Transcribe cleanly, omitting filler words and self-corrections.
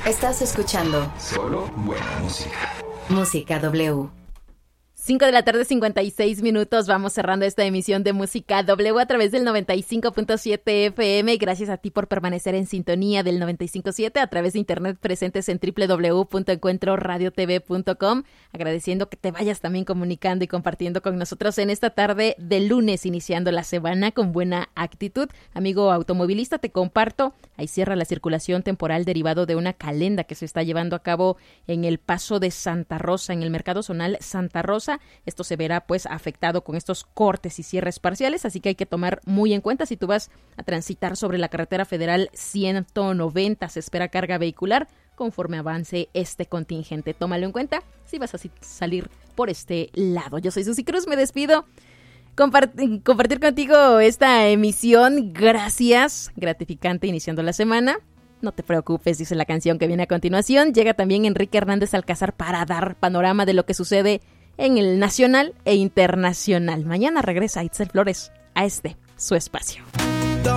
Estás escuchando Solo buena música. Música W. 5:56 p.m. Vamos cerrando esta emisión de Música W a través del 95.7 FM. Gracias a ti por permanecer en sintonía del 95.7 a través de internet, presentes en www.encuentroradiotv.com. Agradeciendo que te vayas también comunicando y compartiendo con nosotros en esta tarde de lunes, iniciando la semana con buena actitud. Amigo automovilista, te comparto, ahí cierra la circulación temporal derivado de una calenda que se está llevando a cabo en el paso de Santa Rosa, en el Mercado Zonal Santa Rosa. Esto se verá pues afectado con estos cortes y cierres parciales, así que hay que tomar muy en cuenta si tú vas a transitar sobre la carretera federal 190, se espera carga vehicular conforme avance este contingente. Tómalo en cuenta si vas a salir por este lado. Yo soy Susi Cruz, me despido. Compartir contigo esta emisión, gracias, gratificante iniciando la semana. No te preocupes, dice la canción que viene a continuación. Llega también Enrique Hernández Alcázar para dar panorama de lo que sucede en el nacional e internacional. Mañana regresa Itzel Flores a su espacio.